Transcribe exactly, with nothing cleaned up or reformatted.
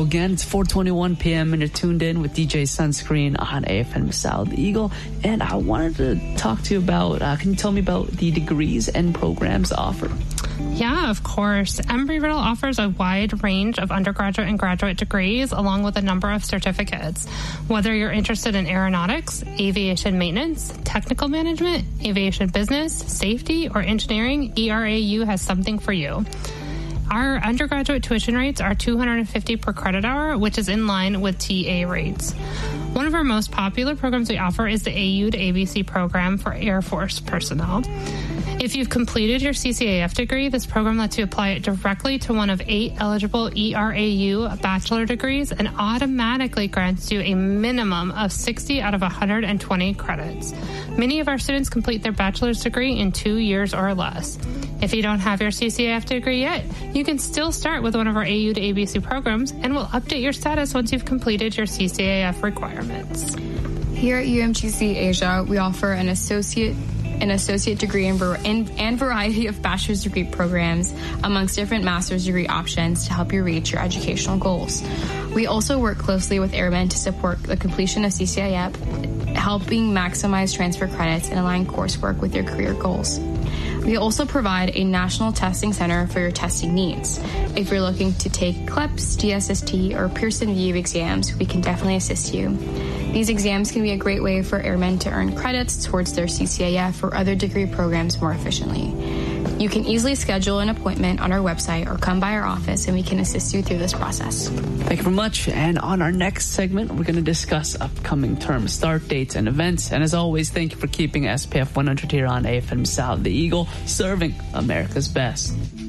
So again, it's four twenty-one p.m. and you're tuned in with D J Sunscreen on A F M South Eagle. And I wanted to talk to you about, uh, can you tell me about the degrees and programs offered? Yeah, of course. Embry-Riddle offers a wide range of undergraduate and graduate degrees, along with a number of certificates. Whether you're interested in aeronautics, aviation maintenance, technical management, aviation business, safety, or engineering, E R A U has something for you. Our undergraduate tuition rates are two hundred fifty dollars per credit hour, which is in line with T A rates. One of our most popular programs we offer is the A U to A B C program for Air Force personnel. If you've completed your C C A F degree, this program lets you apply it directly to one of eight eligible E R A U bachelor degrees and automatically grants you a minimum of sixty out of one hundred twenty credits. Many of our students complete their bachelor's degree in two years or less. If you don't have your C C A F degree yet, you can still start with one of our A U to A B C programs, and we'll update your status once you've completed your C C A F requirements. Here at U M G C Asia, we offer an associate an associate degree and, and, and variety of bachelor's degree programs amongst different master's degree options to help you reach your educational goals. We also work closely with airmen to support the completion of C C A F, helping maximize transfer credits and align coursework with your career goals. We also provide a national testing center for your testing needs. If you're looking to take C L E P S, D S S T, or Pearson V U exams, we can definitely assist you. These exams can be a great way for airmen to earn credits towards their C C A F or other degree programs more efficiently. You can easily schedule an appointment on our website or come by our office and we can assist you through this process. Thank you very much. And on our next segment, we're going to discuss upcoming term start dates and events. And as always, thank you for keeping S P F one hundred here on A F M South the Eagle, serving America's best.